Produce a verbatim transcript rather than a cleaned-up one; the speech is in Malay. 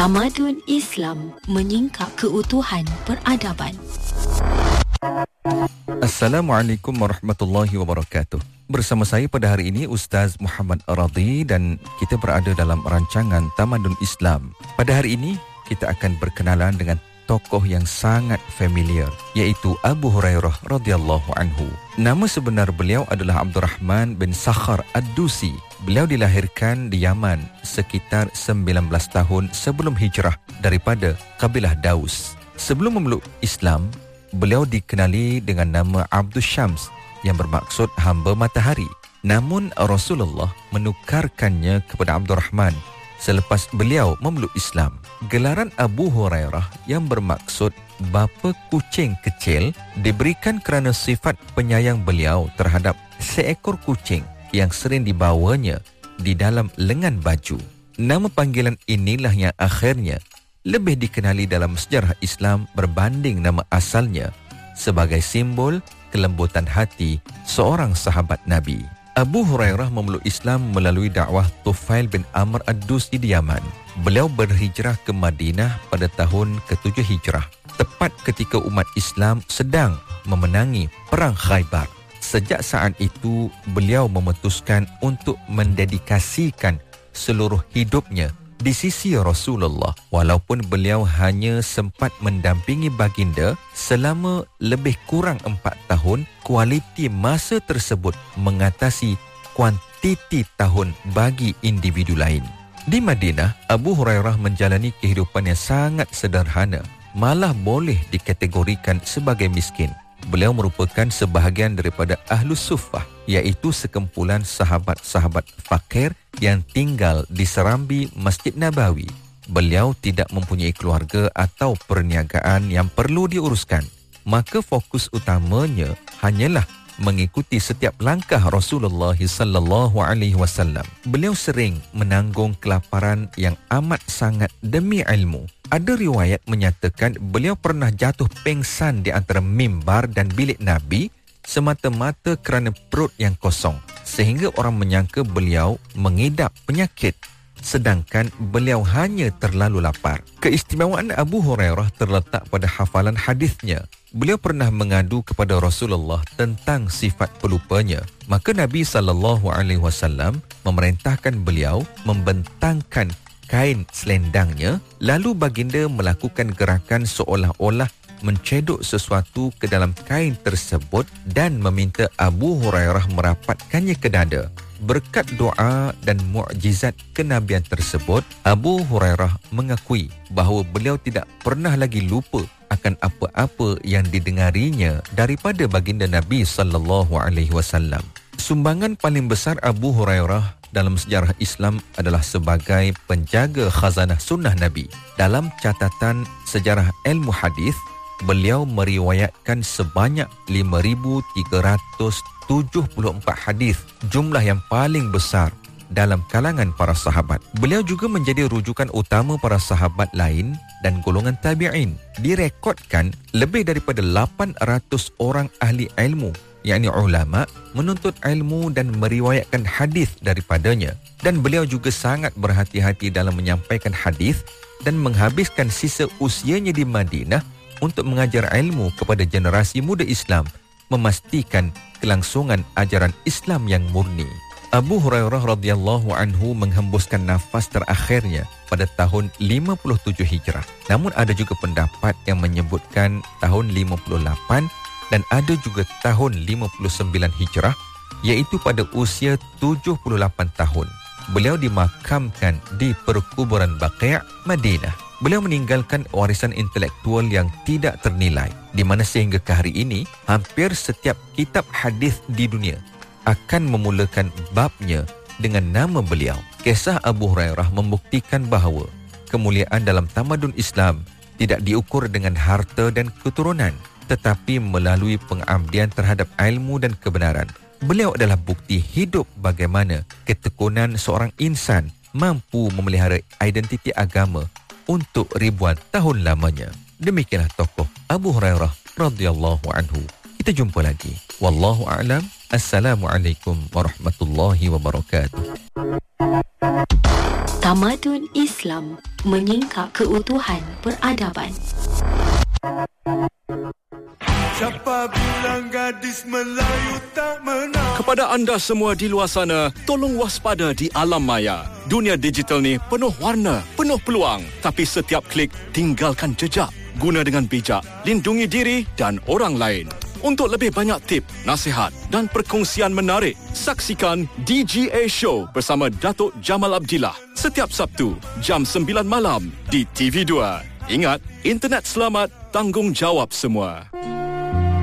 Tamadun Islam menyingkap keutuhan peradaban. Assalamualaikum warahmatullahi wabarakatuh. Bersama saya pada hari ini Ustaz Muhammad Aradi dan kita berada dalam rancangan Tamadun Islam. Pada hari ini kita akan berkenalan dengan tokoh yang sangat familiar, iaitu Abu Hurairah radhiyallahu anhu. Nama sebenar beliau adalah Abdurrahman bin Sakhar Ad-Dusi. Beliau dilahirkan di Yaman sekitar sembilan belas tahun sebelum hijrah daripada kabilah Daus. Sebelum memeluk Islam, beliau dikenali dengan nama Abdus Syams yang bermaksud hamba matahari. Namun Rasulullah menukarkannya kepada Abdurrahman selepas beliau memeluk Islam. Gelaran Abu Hurairah yang bermaksud bapa kucing kecil diberikan kerana sifat penyayang beliau terhadap seekor kucing yang sering dibawanya di dalam lengan baju. Nama panggilan inilah yang akhirnya lebih dikenali dalam sejarah Islam berbanding nama asalnya sebagai simbol kelembutan hati seorang sahabat Nabi. Abu Hurairah memeluk Islam melalui dakwah Tufail bin Amr Ad-Dusi di Yaman. Beliau berhijrah ke Madinah pada tahun ketujuh Hijrah, tepat ketika umat Islam sedang memenangi Perang Khaybar. Sejak saat itu, beliau memutuskan untuk mendedikasikan seluruh hidupnya di sisi Rasulullah, walaupun beliau hanya sempat mendampingi baginda selama lebih kurang empat tahun. Kualiti masa tersebut mengatasi kuantiti tahun bagi individu lain. Di Madinah, Abu Hurairah menjalani kehidupan yang sangat sederhana, malah boleh dikategorikan sebagai miskin. Beliau merupakan sebahagian daripada Ahlus Suffah, iaitu sekumpulan sahabat-sahabat fakir yang tinggal di serambi Masjid Nabawi. Beliau tidak mempunyai keluarga atau perniagaan yang perlu diuruskan, maka fokus utamanya hanyalah mengikuti setiap langkah Rasulullah sallallahu alaihi wasallam. Beliau sering menanggung kelaparan yang amat sangat demi ilmu. Ada riwayat menyatakan beliau pernah jatuh pengsan di antara mimbar dan bilik Nabi semata-mata kerana perut yang kosong, sehingga orang menyangka beliau mengidap penyakit, sedangkan beliau hanya terlalu lapar. Keistimewaan Abu Hurairah terletak pada hafalan hadisnya. Beliau pernah mengadu kepada Rasulullah tentang sifat pelupanya. Maka Nabi sallallahu alaihi wasallam memerintahkan beliau membentangkan kain selendangnya, lalu baginda melakukan gerakan seolah-olah mencedok sesuatu ke dalam kain tersebut dan meminta Abu Hurairah merapatkannya ke dada. Berkat doa dan mukjizat kenabian tersebut, Abu Hurairah mengakui bahawa beliau tidak pernah lagi lupa akan apa-apa yang didengarinya daripada baginda Nabi sallallahu alaihi wasallam. Sumbangan paling besar Abu Hurairah dalam sejarah Islam adalah sebagai penjaga khazanah sunnah Nabi. Dalam catatan sejarah ilmu hadis, beliau meriwayatkan sebanyak lima ribu tiga ratus tujuh puluh empat hadis, jumlah yang paling besar dalam kalangan para sahabat. Beliau juga menjadi rujukan utama para sahabat lain dan golongan tabi'in. Direkodkan lebih daripada lapan ratus orang ahli ilmu, yakni ulama, menuntut ilmu dan meriwayatkan hadis daripadanya. Dan beliau juga sangat berhati-hati dalam menyampaikan hadis dan menghabiskan sisa usianya di Madinah untuk mengajar ilmu kepada generasi muda Islam, memastikan kelangsungan ajaran Islam yang murni. Abu Hurairah radhiyallahu anhu menghembuskan nafas terakhirnya pada tahun lima puluh tujuh Hijrah. Namun ada juga pendapat yang menyebutkan tahun lima puluh lapan dan ada juga tahun lima puluh sembilan Hijrah, iaitu pada usia tujuh puluh lapan tahun. Beliau dimakamkan di perkuburan Baqi', Madinah. Beliau meninggalkan warisan intelektual yang tidak ternilai, di mana sehingga ke hari ini hampir setiap kitab hadis di dunia akan memulakan babnya dengan nama beliau. Kisah Abu Hurairah membuktikan bahawa kemuliaan dalam tamadun Islam tidak diukur dengan harta dan keturunan, tetapi melalui pengabdian terhadap ilmu dan kebenaran. Beliau adalah bukti hidup bagaimana ketekunan seorang insan mampu memelihara identiti agama untuk ribuan tahun lamanya. Demikianlah tokoh Abu Hurairah radhiyallahu anhu. Kita jumpa lagi. Wallahu a'lam. Assalamualaikum warahmatullahi wabarakatuh. Tamadun Islam menyingkap keutuhan peradaban. Siapa bilang gadis Melayu tak menang? Kepada anda semua di luar sana, tolong waspada di alam maya. Dunia digital ni penuh warna, penuh peluang. Tapi setiap klik, tinggalkan jejak. Guna dengan bijak, lindungi diri dan orang lain. Untuk lebih banyak tip, nasihat dan perkongsian menarik, saksikan D G A Show bersama Datuk Jamal Abdillah setiap Sabtu, jam sembilan malam di T V dua. Ingat, internet selamat, tanggungjawab semua.